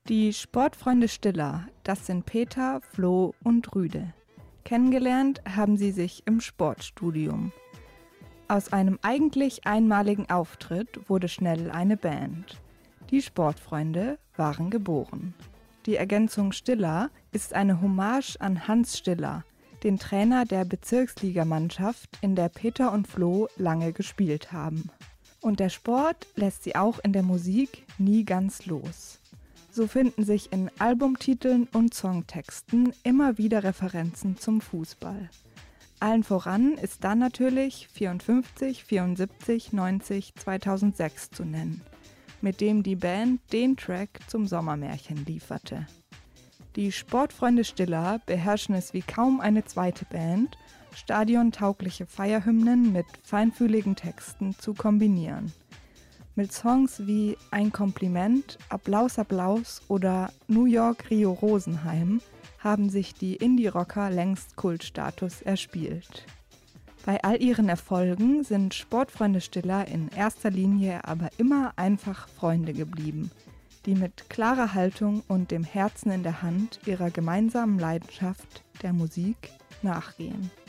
Die Sportfreunde Stiller, das sind Peter, Flo und Rüde. Kennengelernt haben sie sich im Sportstudium. Aus einem eigentlich einmaligen Auftritt wurde schnell eine Band. Die Sportfreunde waren geboren. Die Ergänzung Stiller ist eine Hommage an Hans Stiller, den Trainer der Bezirksligamannschaft, in der Peter und Flo lange gespielt haben. Und der Sport lässt sie auch in der Musik nie ganz los. So finden sich in Albumtiteln und Songtexten immer wieder Referenzen zum Fußball. Allen voran ist dann natürlich 54, 74, 90, 2006 zu nennen, mit dem die Band den Track zum Sommermärchen lieferte. Die Sportfreunde Stiller beherrschen es wie kaum eine zweite Band, stadiontaugliche Feierhymnen mit feinfühligen Texten zu kombinieren. Mit Songs wie Ein Kompliment, Applaus Applaus oder New York Rio Rosenheim haben sich die Indie-Rocker längst Kultstatus erspielt. Bei all ihren Erfolgen sind Sportfreunde Stiller in erster Linie aber immer einfach Freunde geblieben, die mit klarer Haltung und dem Herzen in der Hand ihrer gemeinsamen Leidenschaft der Musik nachgehen.